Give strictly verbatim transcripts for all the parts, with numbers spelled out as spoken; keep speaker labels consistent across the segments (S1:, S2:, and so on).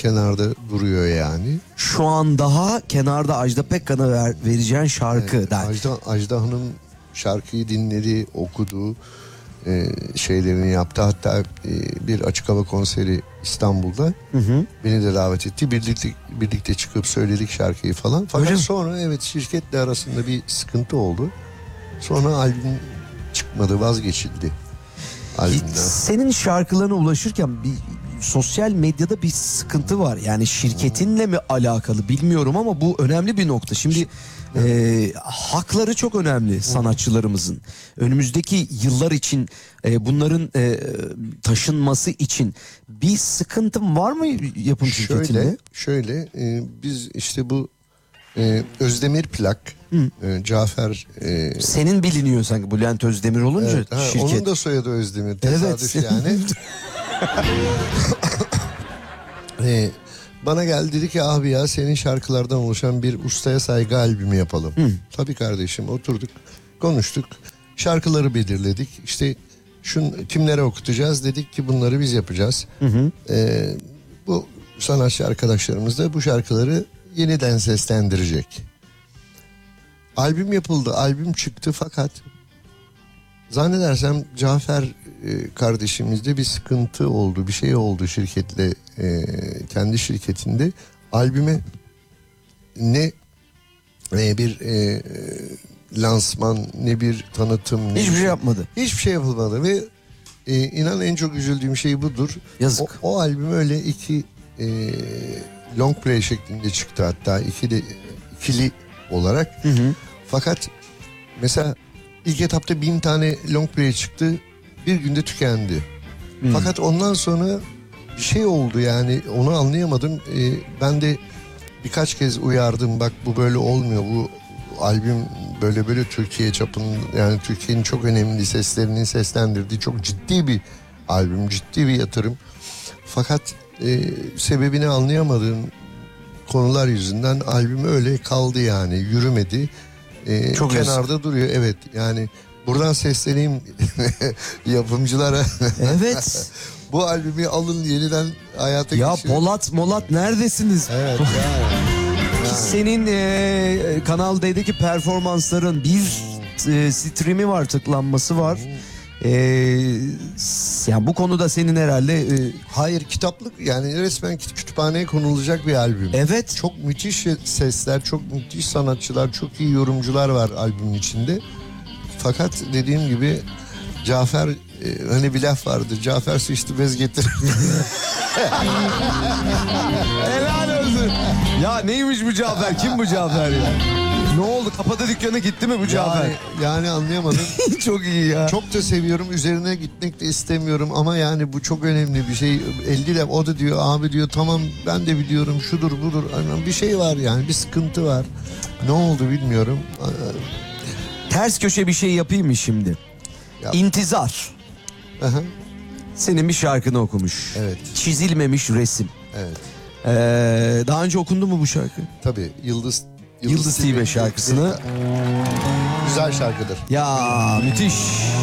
S1: kenarda duruyor yani.
S2: Şu an daha kenarda Ajda Pekkan'a ver, vereceğin şarkı
S1: Evet,
S2: der.
S1: Ajda, Ajda Hanım şarkıyı dinledi, okudu, e, şeylerini yaptı. Hatta e, bir açık hava konseri İstanbul'da
S2: Hı hı.
S1: beni de davet etti. Birlikte birlikte çıkıp söyledik şarkıyı falan. Fakat
S2: Öyle
S1: sonra evet şirketle arasında bir sıkıntı oldu. Sonra albüm çıkmadı, vazgeçildi albümden.
S2: Senin şarkılarına ulaşırken bir sosyal medyada bir sıkıntı var. Yani şirketinle mi alakalı bilmiyorum ama bu önemli bir nokta. Şimdi e, hakları çok önemli sanatçılarımızın. Önümüzdeki yıllar için e, bunların e, taşınması için bir sıkıntın var mı yapım şirketinde?
S1: Şöyle, şöyle e, biz işte bu e, Özdemir Plak, e, Cafer... E,
S2: Senin biliniyor sanki Bülent Özdemir olunca
S1: evet, ha,
S2: şirket.
S1: onun da soyadı Özdemir. Tesadüf
S2: Evet.
S1: yani. e, bana geldi dedi ki abi ya senin şarkılardan oluşan bir ustaya saygı albümü yapalım. Hı. Tabii kardeşim, oturduk konuştuk, şarkıları belirledik. İşte şun kimlere okutacağız dedik ki bunları biz yapacağız. Hı hı. E, bu sanatçı arkadaşlarımız da bu şarkıları yeniden seslendirecek. Albüm yapıldı, albüm çıktı fakat zannedersem Cafer e, kardeşimizde bir sıkıntı oldu, bir şey oldu şirketle, e, kendi şirketinde. Albüme ne e, bir e, lansman, ne bir tanıtım, ne
S2: Hiçbir şey yapmadı.
S1: Hiçbir şey yapılmadı ve e, inan en çok üzüldüğüm şey budur.
S2: Yazık.
S1: O, o albüm öyle iki e, long play şeklinde çıktı, hatta ikili ikili olarak. Hı hı. Fakat mesela ilk etapta bin tane long play çıktı, bir günde tükendi. Hı. Fakat ondan sonra bir şey oldu yani, onu anlayamadım. Ee, ben de birkaç kez uyardım, bak bu böyle olmuyor, bu albüm böyle böyle Türkiye çapının, yani Türkiye'nin çok önemli seslerinin seslendirdiği çok ciddi bir albüm, ciddi bir yatırım. Fakat e, sebebini anlayamadığım konular yüzünden albüm öyle kaldı yani, yürümedi. Ee,
S2: Çok
S1: kenarda
S2: yazık.
S1: duruyor, evet yani buradan sesleneyim yapımcılara.
S2: Evet.
S1: Bu albümü alın, yeniden hayata
S2: Ya
S1: geçirin.
S2: Polat Molat neredesiniz?
S1: Evet yani.
S2: Ki senin e, Kanal D'deki performansların bir e, stream'i var, tıklanması var. E, yani bu konuda senin herhalde... E,
S1: Hayır, kitaplık yani, resmen kütüphaneye konulacak bir albüm.
S2: evet.
S1: Çok müthiş sesler, çok müthiş sanatçılar, çok iyi yorumcular var albümün içinde. Fakat dediğim gibi Cafer, e, hani bir laf vardı, Cafer sıçtı bez getir.
S2: Helal olsun. Ya neymiş bu Cafer? Kim bu Cafer ya? Ne oldu? Kapadı dükkanı, gitti mi bu Cafer?
S1: Yani, yani anlayamadım.
S2: Çok iyi ya.
S1: Çok da seviyorum. Üzerine gitmek de istemiyorum ama yani bu çok önemli bir şey. elli de o da diyor, abi diyor, tamam ben de biliyorum, şudur budur. Yani bir şey var yani, bir sıkıntı var. Ne oldu bilmiyorum.
S2: Ters köşe bir şey yapayım mı şimdi?
S1: Yap.
S2: İntizar.
S1: Aha.
S2: Senin bir şarkını okumuş.
S1: Evet.
S2: Çizilmemiş resim.
S1: Evet.
S2: Ee, daha önce okundu mu bu şarkı?
S1: Tabii Yıldız
S2: Yıldız, Yıldız T V şarkısını.
S1: Güzel şarkıdır.
S2: Ya müthiş.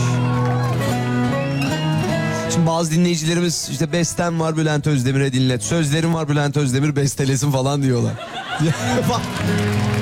S2: Şimdi bazı dinleyicilerimiz işte bestem var Bülent Özdemir'e dinlet, sözlerim var Bülent Özdemir bestelesin falan diyorlar. Bak.